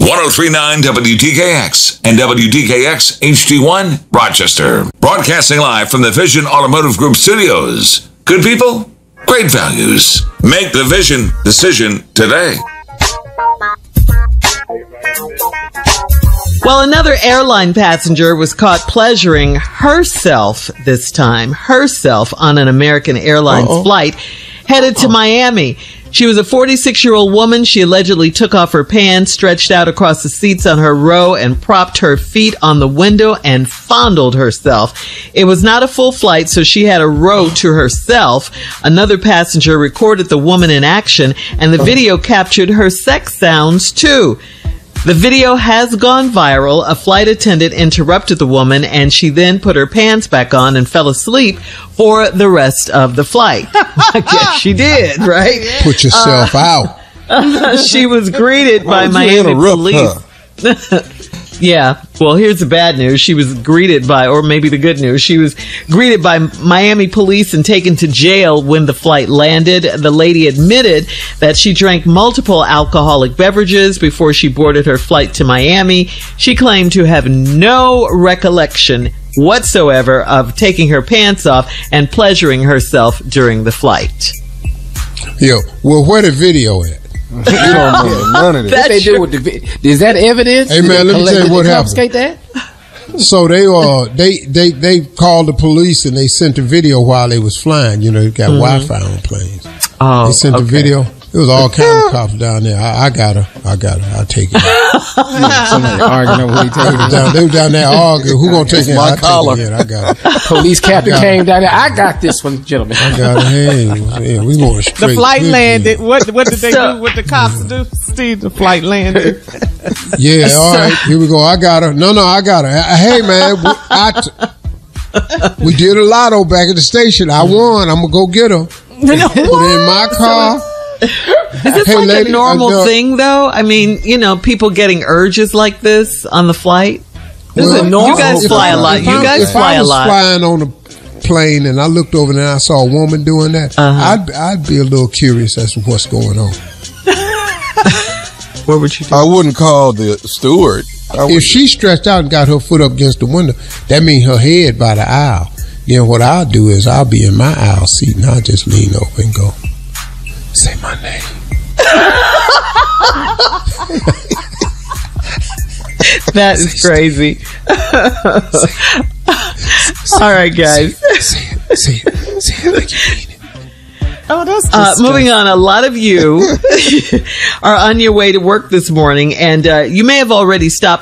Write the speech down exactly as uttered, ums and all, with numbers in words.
oh three point nine W D K X and W D K X H D one Rochester. Broadcasting live from the Vision Automotive Group studios. Good people, great values. Make the Vision decision today. Well, another airline passenger was caught pleasuring herself this time, herself on an American Airlines Uh-oh. flight headed Uh-oh. to Miami. She was a forty-six-year-old woman. She allegedly took off her pants, stretched out across the seats on her row, and propped her feet on the window and fondled herself. It was not a full flight, so she had a row to herself. Another passenger recorded the woman in action, and the video captured her sex sounds, too. The video has gone viral. A flight attendant interrupted the woman, and she then put her pants back on and fell asleep for the rest of the flight. I guess she did, right? Put yourself uh, out. She was greeted by Miami police. Yeah. Well, here's the bad news. She was greeted by, or maybe the good news, she was greeted by Miami police and taken to jail when the flight landed. The lady admitted that she drank multiple alcoholic beverages before she boarded her flight to Miami. She claimed to have no recollection whatsoever of taking her pants off and pleasuring herself during the flight. Yo, well, where the video at? You don't know none of this. What they do with the vi- is that evidence? Hey man, let me tell you what happened. That? So they uh they they they called the police and they sent the video while they was flying. You know, you got mm-hmm. Wi-Fi on planes. Oh, they sent okay. the video. It was all kind of cops down there. I, I got her. I got her. I'll take it. Yeah, somebody arguing over who he taking it. Down, they were down there arguing. Who gonna take it? My I collar. Take it. I got it. Police captain came down there. I got this one, gentlemen. I got it. Hey, yeah, we going straight. The flight Good landed. deal. What what did they so, do? What the cops do? Steve, the flight landed. Yeah, all right. Here we go. I got her. No, no, I got her. Hey, man, we, I t- we did a lotto back at the station. I won. I'm gonna go get her. Put her in my car. Is this hey, like lady, a normal uh, thing, though? I mean, you know, people getting urges like this on the flight. This well, is a normal. You guys fly I, a lot. You guys if fly I was a lot. Flying on a plane and I looked over there and I saw a woman doing that, uh-huh. I'd I'd be a little curious as to what's going on. What would you do? I wouldn't call the steward. If she stretched out and got her foot up against the window, that means her head by the aisle. Then what I'll do is I'll be in my aisle seat and I'll just lean over and go, say my name. That is crazy. All right, guys. Say it, say it, say it like you mean it. Oh, that's uh, moving on. A lot of you are on your way to work this morning, and uh, you may have already stopped